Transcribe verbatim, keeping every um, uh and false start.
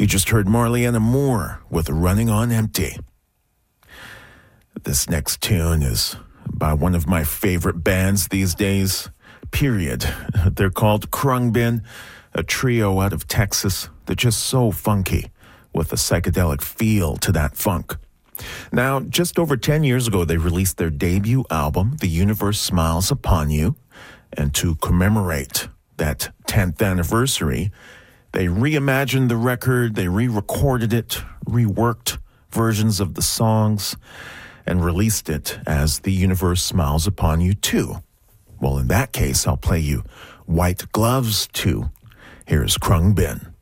just heard Marleyanna Moore with Running on Empty. This next tune is by one of my favorite bands these days, period. They're called Khruangbin, a trio out of Texas. They're just so funky with a psychedelic feel to that funk. Now, just over ten years ago, they released their debut album, The Universe Smiles Upon You. And to commemorate that tenth anniversary, they reimagined the record, they re-recorded it, reworked versions of the songs, and released it as The Universe Smiles Upon You two. Well, in that case, I'll play you White Gloves two. Here's Khruangbin.